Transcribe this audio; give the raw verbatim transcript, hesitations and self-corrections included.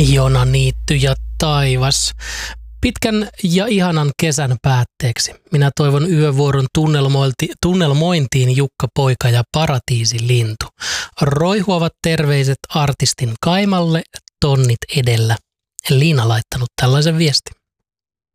Jona, niitty ja taivas. Pitkän ja ihanan kesän päätteeksi minä toivon yövuoron tunnelmointiin Jukka Poika ja Paratiisilintu. Roihuavat terveiset artistin kaimalle, tonnit edellä. Liina laittanut tällaisen viestin.